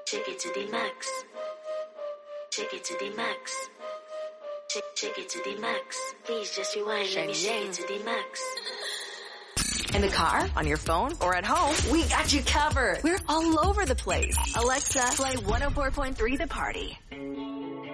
Take it to the max. Take it to the max. Take it to the max. Please just rewind. Let me shake it to the max. In the car, on your phone, or at home, we got you covered. We're all over the place. Alexa, play 104.3 The Party.